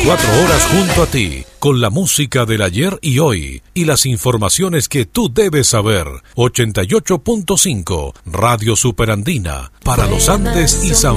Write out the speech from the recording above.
24 horas junto a ti, con la música del ayer y hoy, y las informaciones que tú debes saber. 88.5, Radio Superandina, para los Andes y San